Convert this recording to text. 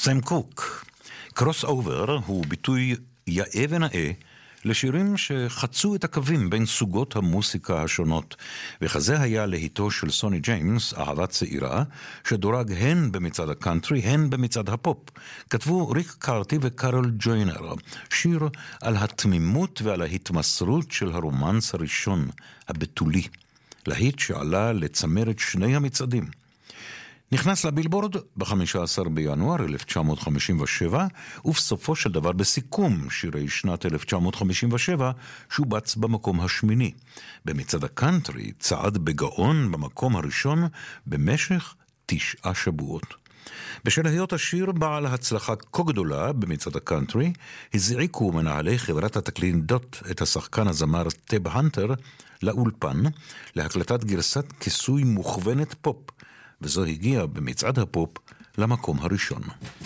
סם קוק. קרוס אובר הוא ביטוי יאה ונאה לשירים שחצו את הקווים בין סוגות המוסיקה השונות, וכזה היה להיטו של סוני ג'יימס, אהבה צעירה, שדורג הן במצד הקאנטרי, הן במצד הפופ. כתבו ריק קארטי וקארל ג'וינר, שיר על התמימות ועל ההתמסרות של הרומנס הראשון, הבתולי. להיט שעלה לצמרת שני המצעדים. נכנס לבילבורד ב-15 בינואר 1957, ובסופו של דבר בסיכום שירי שנת 1957, שובץ במקום השמיני. במצעד הקאנטרי צעד בגאון במקום הראשון במשך 9 שבועות. בשל היות השיר בעל הצלחה כה גדולה במצעד הקאנטרי, הזעיקו מנהלי חברת התקליטים דוט את השחקן הזמר טב הנטר לאולפן להקלטת גרסת כיסוי מוכוונת פופ, וזו הגיעה במצעד הפופ למקום הראשון.